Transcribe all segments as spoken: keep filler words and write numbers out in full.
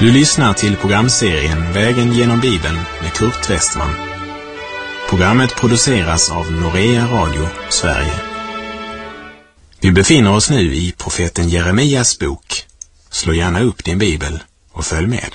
Du lyssnar till programserien Vägen genom Bibeln med Kurt Westman. Programmet produceras av Norea Radio, Sverige. Vi befinner oss nu i profeten Jeremias bok. Slå gärna upp din bibel och följ med.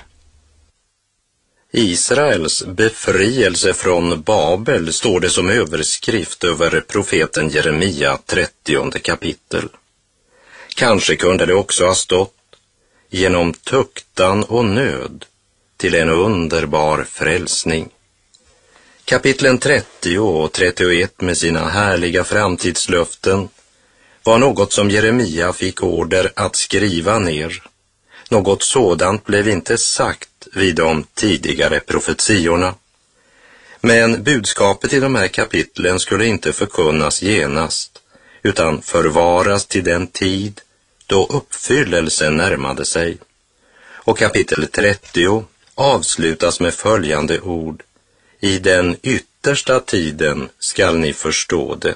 Israels befrielse från Babel står det som överskrift över profeten Jeremia trettionde kapitel. Kanske kunde det också ha stått genom tuktan och nöd till en underbar frälsning. Kapitlen trettio och trettioett med sina härliga framtidslöften var något som Jeremia fick order att skriva ner. Något sådant blev inte sagt vid de tidigare profetiorna. Men budskapet i de här kapitlen skulle inte förkunnas genast, utan förvaras till den tid då uppfyllelsen närmade sig. Och kapitel trettio avslutas med följande ord: I den yttersta tiden skall ni förstå det.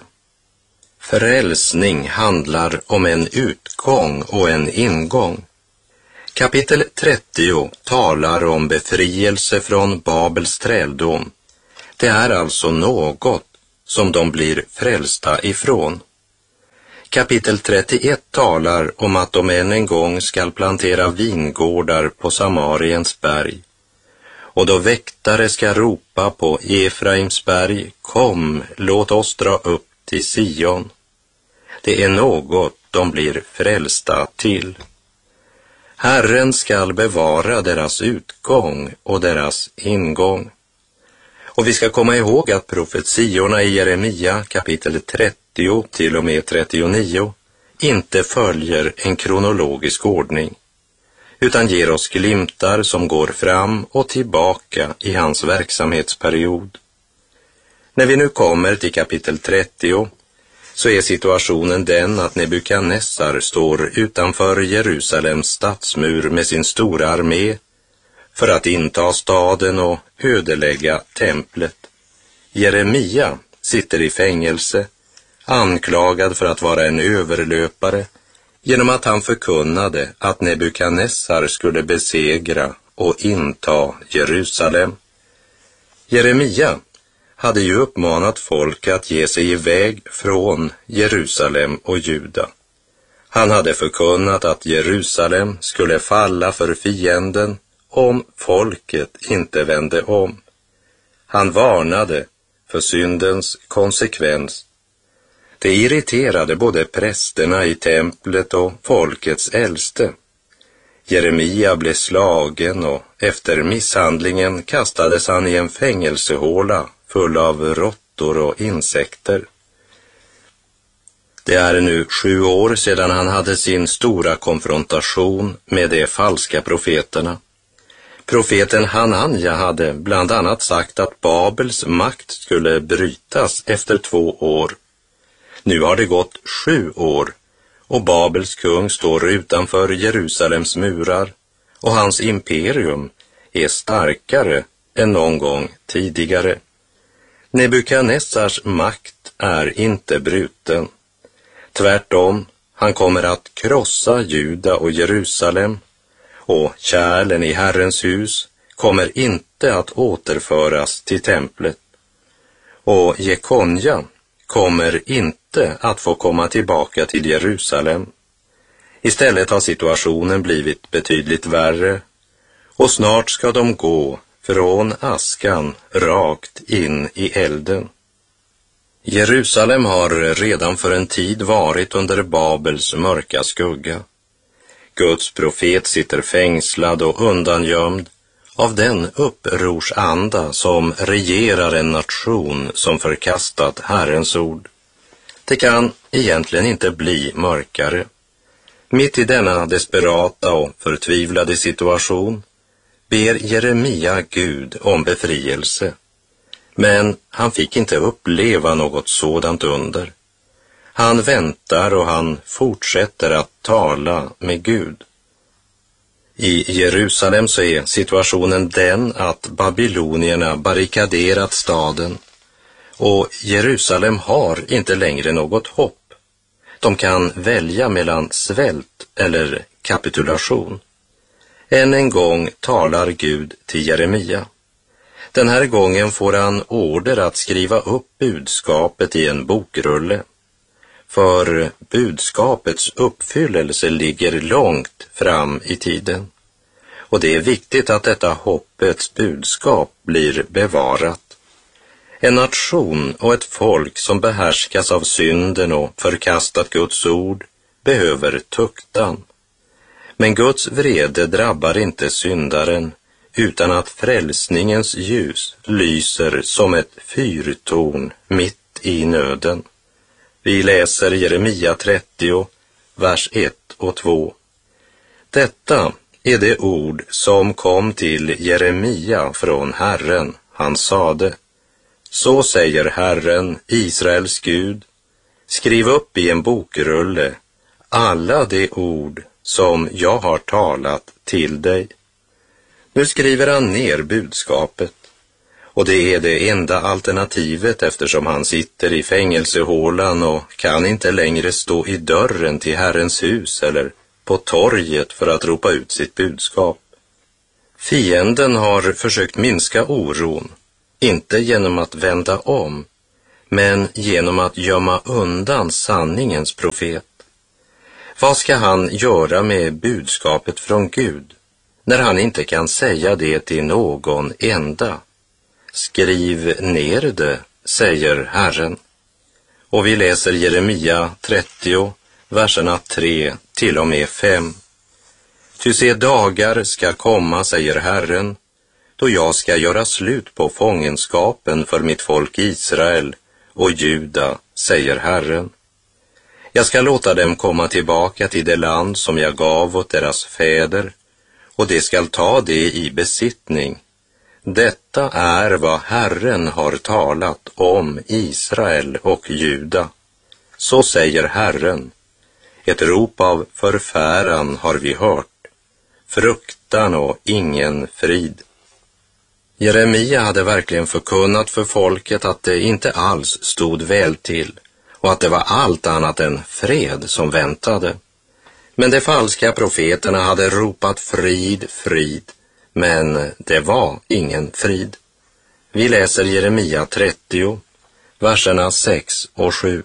Frälsning handlar om en utgång och en ingång. Kapitel trettio talar om befrielse från Babels träldom. Det är alltså något som de blir frälsta ifrån. Kapitel trettioett talar om att de än en gång skall plantera vingårdar på Samariens berg. Och då väktare ska ropa på Efraims berg: kom, låt oss dra upp till Sion. Det är något de blir frälsta till. Herren skall bevara deras utgång och deras ingång. Och vi ska komma ihåg att profetiorna i Jeremia kapitel trettio till och med trettionio inte följer en kronologisk ordning, utan ger oss glimtar som går fram och tillbaka i hans verksamhetsperiod. När vi nu kommer till kapitel trettio så är situationen den att Nebukadnessar står utanför Jerusalems stadsmur med sin stora armé för att inta staden och ödelägga templet. Jeremia sitter i fängelse, anklagad för att vara en överlöpare, genom att han förkunnade att Nebukadnessar skulle besegra och inta Jerusalem. Jeremia hade ju uppmanat folk att ge sig iväg från Jerusalem och Juda. Han hade förkunnat att Jerusalem skulle falla för fienden om folket inte vände om. Han varnade för syndens konsekvens. Det irriterade både prästerna i templet och folkets äldste. Jeremia blev slagen och efter misshandlingen kastades han i en fängelsehåla full av råttor och insekter. Det är nu sju år sedan han hade sin stora konfrontation med de falska profeterna. Profeten Hananja hade bland annat sagt att Babels makt skulle brytas efter två år. Nu har det gått sju år och Babels kung står utanför Jerusalems murar och hans imperium är starkare än någon gång tidigare. Nebukadnessars makt är inte bruten. Tvärtom, han kommer att krossa Juda och Jerusalem, och kärlen i Herrens hus kommer inte att återföras till templet. Och Jekonja kommer inte att få komma tillbaka till Jerusalem. Istället har situationen blivit betydligt värre, och snart ska de gå från askan rakt in i elden. Jerusalem har redan för en tid varit under Babels mörka skugga. Guds profet sitter fängslad och undangömd av den upprorsanda som regerar en nation som förkastat Herrens ord. Det kan egentligen inte bli mörkare. Mitt i denna desperata och förtvivlade situation ber Jeremia Gud om befrielse. Men han fick inte uppleva något sådant under. Han väntar och han fortsätter att tala med Gud. I Jerusalem så är situationen den att babylonierna barrikaderat staden, och Jerusalem har inte längre något hopp. De kan välja mellan svält eller kapitulation. Än en gång talar Gud till Jeremia. Den här gången får han order att skriva upp budskapet i en bokrulle. För budskapets uppfyllelse ligger långt fram i tiden. Och det är viktigt att detta hoppets budskap blir bevarat. En nation och ett folk som behärskas av synden och förkastat Guds ord behöver tuktan. Men Guds vrede drabbar inte syndaren utan att frälsningens ljus lyser som ett fyrtorn mitt i nöden. Vi läser Jeremia trettio, vers ett och två. Detta är det ord som kom till Jeremia från Herren. Han sade: Så säger Herren, Israels Gud, skriv upp i en bokrulle alla de ord som jag har talat till dig. Nu skriver han ner budskapet, och det är det enda alternativet eftersom han sitter i fängelsehålan och kan inte längre stå i dörren till Herrens hus eller på torget för att ropa ut sitt budskap. Fienden har försökt minska oron, inte genom att vända om, men genom att gömma undan sanningens profet. Vad ska han göra med budskapet från Gud när han inte kan säga det till någon enda? Skriv ner det, säger Herren. Och vi läser Jeremia trettio, verserna tre till och med fem. Ty se, dagar ska komma, säger Herren, då jag ska göra slut på fångenskapen för mitt folk Israel och Juda, säger Herren. Jag ska låta dem komma tillbaka till det land som jag gav åt deras fäder, och de skall ta det i besittning. Detta är vad Herren har talat om Israel och Juda. Så säger Herren. Ett rop av förfäran har vi hört, fruktan och ingen frid. Jeremia hade verkligen förkunnat för folket att det inte alls stod väl till och att det var allt annat än fred som väntade. Men de falska profeterna hade ropat frid, frid, men det var ingen frid. Vi läser Jeremia trettio, verserna sex och sju.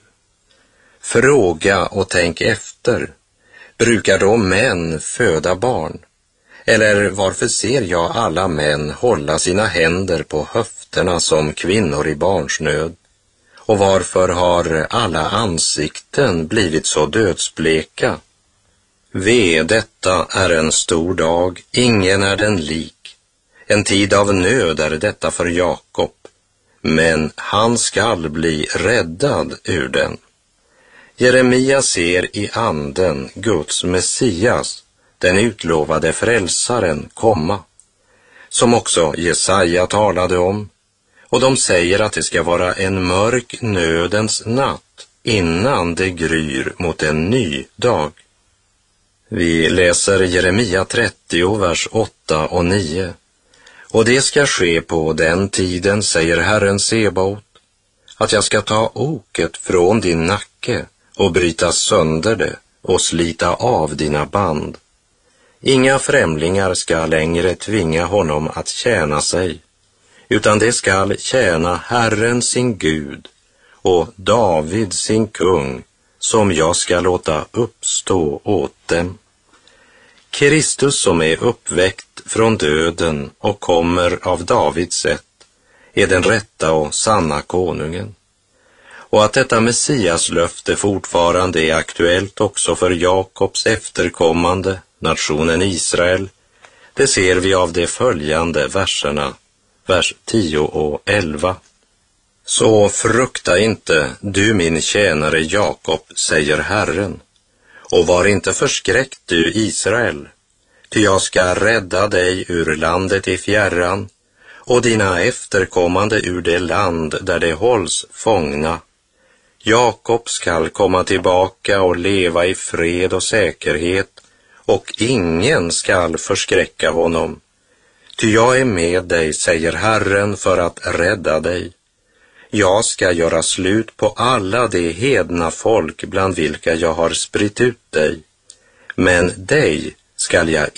Fråga och tänk efter. Brukar då män föda barn? Eller varför ser jag alla män hålla sina händer på höfterna som kvinnor i barnsnöd? Och varför har alla ansikten blivit så dödsbleka? Ve, detta är en stor dag, ingen är den lik. En tid av nöd är detta för Jakob, men han skall bli räddad ur den. Jeremia ser i anden Guds Messias, den utlovade frälsaren, komma, som också Jesaja talade om, och de säger att det ska vara en mörk nödens natt innan det gryr mot en ny dag. Vi läser Jeremia trettio, vers åtta och nio. Och det ska ske på den tiden, säger Herren Sebaot, att jag ska ta oket från din nacke och bryta sönder det och slita av dina band. Inga främlingar ska längre tvinga honom att tjäna sig, utan det skall tjäna Herren sin Gud och David sin kung, som jag ska låta uppstå åt dem. Kristus, som är uppväckt från döden och kommer av Davids sätt, är den rätta och sanna konungen. Och att detta Messiaslöfte fortfarande är aktuellt också för Jakobs efterkommande, nationen Israel, det ser vi av de följande verserna, vers tio och elva. Så frukta inte, du min tjänare Jakob, säger Herren, och var inte förskräckt, du Israel, ty jag ska rädda dig ur landet i fjärran och dina efterkommande ur det land där de hålls fångna. Jakob skall komma tillbaka och leva i fred och säkerhet, och ingen skall förskräcka honom. Ty jag är med dig, säger Herren, för att rädda dig. Jag ska göra slut på alla de hedna folk bland vilka jag har spritt ut dig, men dig skall jag inte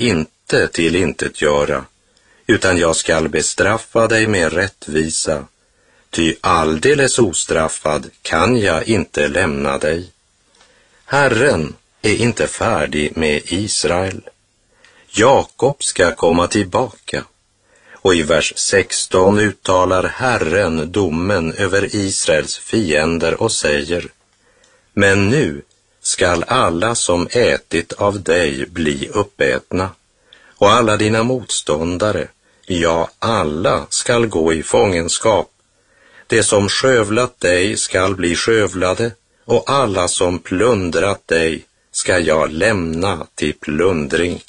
inte tillintetgöra, utan jag skall bestraffa dig med rättvisa, ty alldeles ostraffad kan jag inte lämna dig. Herren är inte färdig med Israel. Jakob ska komma tillbaka. Och i vers sexton uttalar Herren domen över Israels fiender och säger: Men nu skall alla som ätit av dig bli uppätna, och alla dina motståndare, ja, alla skall gå i fångenskap. Det som skövlat dig skall bli skövlade, och alla som plundrat dig ska jag lämna till plundring.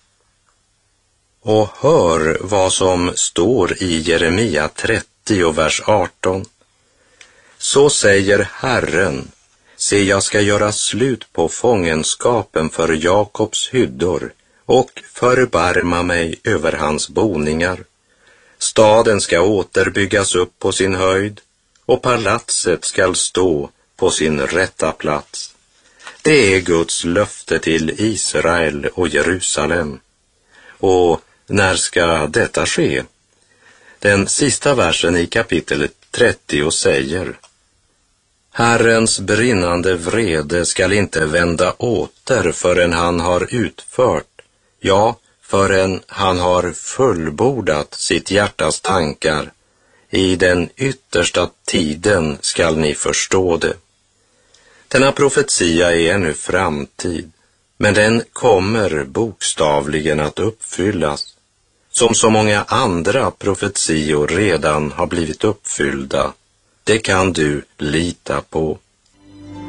Och hör vad som står i Jeremia trettio, vers arton. Så säger Herren: Se, jag ska göra slut på fångenskapen för Jakobs hyddor och förbarma mig över hans boningar. Staden ska återbyggas upp på sin höjd, och palatset skall stå på sin rätta plats. Det är Guds löfte till Israel och Jerusalem. Och när ska detta ske? Den sista versen i kapitel trettio säger: Herrens brinnande vrede skall inte vända åter förrän han har utfört, ja, förrän han har fullbordat sitt hjärtas tankar. I den yttersta tiden skall ni förstå det. Denna profetia är ännu framtid, men den kommer bokstavligen att uppfyllas, som så många andra profetior redan har blivit uppfyllda. Det kan du lita på.